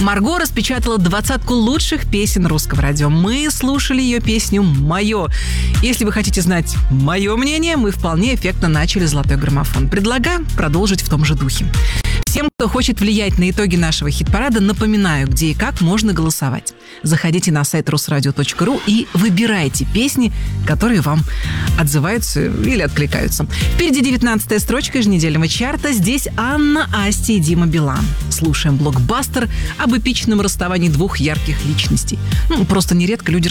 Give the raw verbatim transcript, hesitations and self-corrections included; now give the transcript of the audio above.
Марго распечатала двадцатку лучших песен русского радио. Мы слушали ее песню «Мое». Если вы хотите знать мое мнение, мы вполне эффектно начали «Золотой граммофон». Предлагаю продолжить в том же духе. Всем, кто хочет влиять на итоги нашего хит-парада, напоминаю, где и как можно голосовать. Заходите на сайт русрадио точка ру и выбирайте песни, которые вам отзываются или откликаются. Впереди девятнадцатая строчка еженедельного чарта. Здесь Анна, Асти и Дима Билан. Слушаем блокбастер об эпичном расставании двух ярких личностей. Ну, просто нередко люди